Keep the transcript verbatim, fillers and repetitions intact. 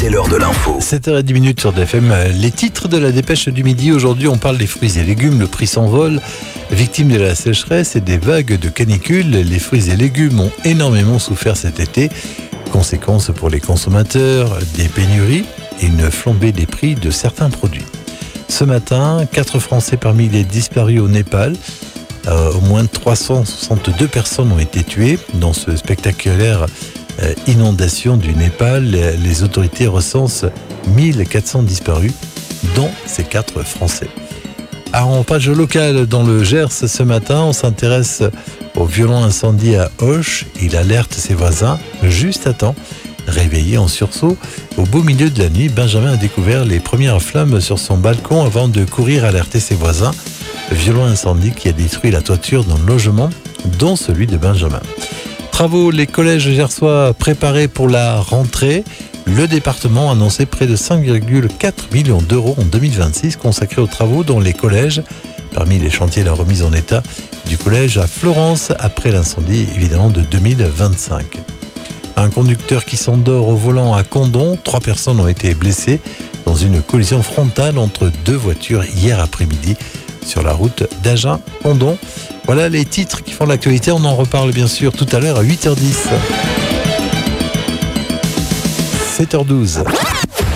c'est l'heure de l'info. sept heures dix sur D F M, les titres de la dépêche du midi. Aujourd'hui, on parle des fruits et légumes. Le prix s'envole. Victime de la sécheresse et des vagues de canicule, les fruits et légumes ont énormément souffert cet été. Conséquences pour les consommateurs, des pénuries et une flambée des prix de certains produits. Ce matin, quatre Français parmi les disparus au Népal. Euh, au moins trois cent soixante-deux personnes ont été tuées dans ce spectaculaire euh, inondation du Népal. Les, les autorités recensent mille quatre cents disparus, dont ces quatre Français. Alors, en page locale dans le Gers, ce matin, on s'intéresse au violent incendie à Auch. Il alerte ses voisins juste à temps. Réveillé en sursaut, au beau milieu de la nuit, Benjamin a découvert les premières flammes sur son balcon avant de courir alerter ses voisins. Violent incendie qui a détruit la toiture d'un logement, dont celui de Benjamin. Travaux, les collèges gersois préparés pour la rentrée. Le département a annoncé près de cinq virgule quatre millions d'euros en deux mille vingt-six consacrés aux travaux dans les collèges. Parmi les chantiers, la remise en état du collège à Florence après l'incendie évidemment de deux mille vingt-cinq. Un conducteur qui s'endort au volant à Condom. Trois personnes ont été blessées dans une collision frontale entre deux voitures hier après-midi sur la route d'Agen-Condom. Voilà les titres qui font l'actualité. On en reparle bien sûr tout à l'heure à huit heures dix. sept heures douze.